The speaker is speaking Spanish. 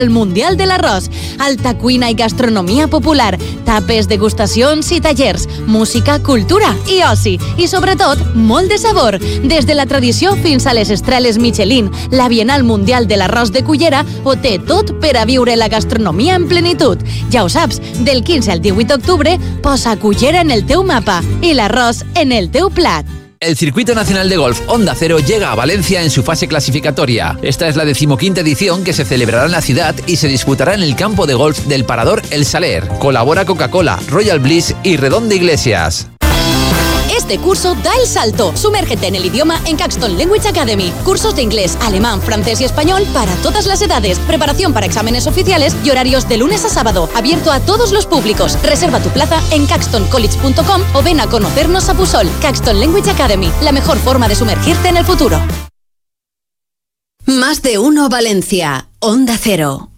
El Mundial de l'Arròs, alta cuina i gastronomia popular, tapes, degustacions i tallers, música, cultura i oci, i sobretot, molt de sabor. Des de la tradició fins a les estreles Michelin, la Bienal Mundial de l'Arròs de Cullera ho té tot per a viure la gastronomia en plenitud. Ja ho saps, del 15 al 18 d'octubre, posa Cullera en el teu mapa i l'arròs en el teu plat. El Circuito Nacional de Golf Onda Cero llega a Valencia en su fase clasificatoria. Esta es la 15ª edición que se celebrará en la ciudad y se disputará en el campo de golf del Parador El Saler. Colabora Coca-Cola, Royal Bliss y Redonda Iglesias. Este curso da el salto. Sumérgete en el idioma en Caxton Language Academy. Cursos de inglés, alemán, francés y español para todas las edades. Preparación para exámenes oficiales y horarios de lunes a sábado. Abierto a todos los públicos. Reserva tu plaza en caxtoncollege.com o ven a conocernos a Pusol. Caxton Language Academy. La mejor forma de sumergirte en el futuro. Más de uno Valencia. Onda Cero.